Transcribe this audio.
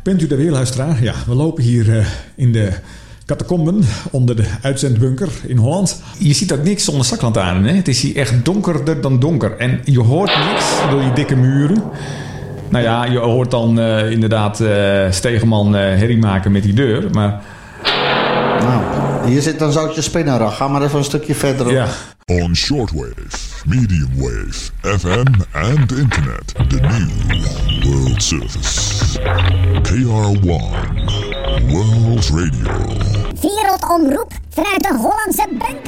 Bent u daar weer, luisteraar? Ja, we lopen hier in de catacomben onder de uitzendbunker in Holland. Je ziet ook niks zonder zaklantaarn, hè? Het is hier echt donkerder dan donker. En je hoort niks door die dikke muren. Nou ja, je hoort dan inderdaad Stegeman herrie maken met die deur, maar... Nou, hier zit een zoutje spinnenrag. Ga maar even een stukje verder op. Ja. On shortwave, medium wave, FM and internet. The new world service. KR1 World Radio. Wereldomroep vanuit de Hollandse bunker.